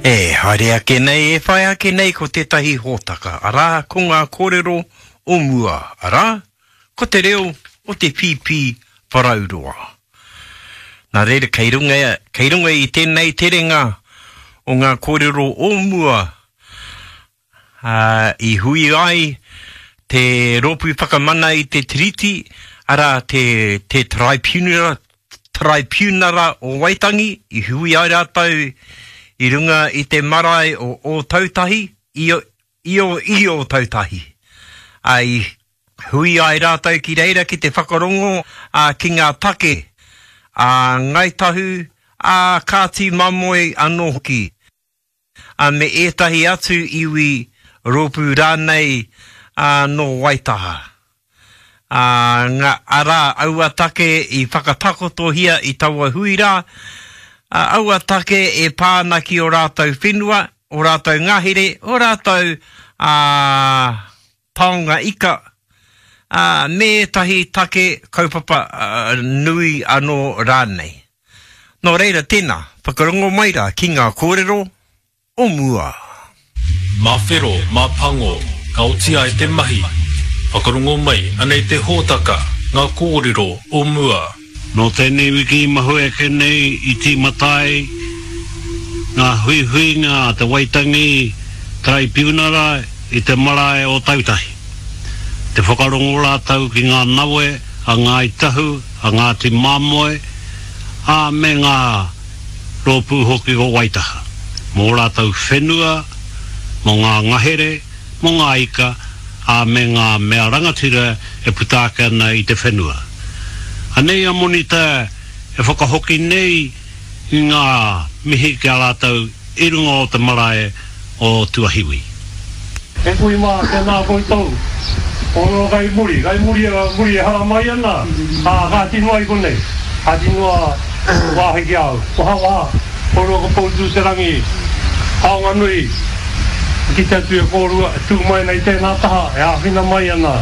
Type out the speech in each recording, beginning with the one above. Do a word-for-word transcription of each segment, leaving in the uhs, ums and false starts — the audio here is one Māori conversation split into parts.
E, haere ake nei, e whai ake nei ko tētahi hōtaka. Arā, ko ngā kōrero o mua. Arā, ko te reo o te pīpī parauroa. Nā reira, kei runga, kei runga i tēnei terenga o ngā kōrero o mua. Uh, I hui ai te rōpui whakamana i te tiriti, arā te, te tribunara, tribunara o Waitangi, i hui ai rātau I runga i te marae o, o tautahi, i o, i o, i o tautahi. Ai, hui ai rātau ki reira ki te whakarongo a ki ngā take, a ngaitahu, a kāti mamoe anō hoki. A me ētahi atu iwi rōpū rānei a no Waitaha. A ngā ara aua take i whakatakotohia i taua hui rā, Uh, aua take e pāna ki o rātou whenua, o rātou ngahere, o rātou uh, taonga ika, uh, me tahi take kaupapa uh, nui anō rānei. Nō reira tēnā, whakarongo maira ki ngā kōrero o mua. Mā whero, mā pango, ka otia e te mahi, whakarongo mai, anei te hōtaka, ngā kōrero o mua. No tēnei wiki mahue ke nei i ti matai, ngā hui hui ngā te Waitangi Tribunara i te marae o tautahi. Te whakarongo rātau ki ngā nawe, a ngā itahu, a ngā te mamoe, a me ngā rōpū hoki o Waitaha. Mō rātau whenua, mō ngā ngahere, mō ngā ika, a me ngā mea rangatira e putaka ana i te whenua. Anei a monita e whakahoki nei I ngā mihi ki a rātau I runga o te marae o Tuahiwi. E kui mā te nā koi tau, o no kai muri, kai muri a muri e hara mai ana, a kā tinua I konei, kā tinua wāhe ki au, waha waha, o no ka poutu te rangi, haonga nui, ki te atu e kōrua, tū mai nei tēnā taha, e a whina mai ana,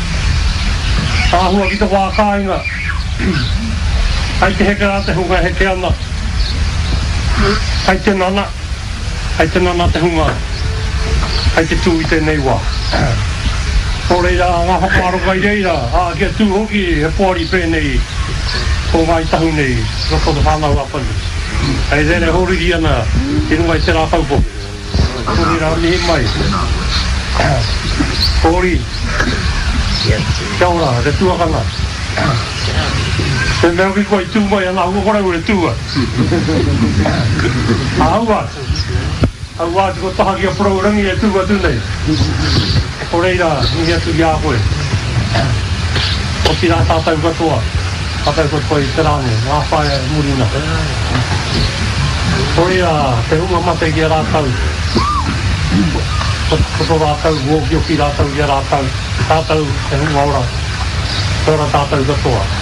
a hua ki te wākāinga, Hai te heke rā te hunga heke ana. Hai te nana. Hai te nana te hunga. Hai te tū I tēnei wā. Ko reira ngā whakaroka I reira. A kia tū hoki he pōri pēnei. Ko ngā I tahu nei. Roko te whānau apani. Hei rere horiri ana. I runga I te rā kaupo. Ko reira mihi mai. Pōri. Kia ora, te tuakanga. Te mea ki koe tū mai ana hua kora ure tūa. A aua. Aua te ko taha ki a prourangi e tūa tūnei. O reira, ni atu ki a koe. O tira tātou katoa. Tātou koe koe te rāne, ngā whae murina. O reira, te hunga mate ki a rātau. Koto rātau, wōki o ki rātau ki a rātau. Tātou, te hunga ora. Tōra tātou katoa.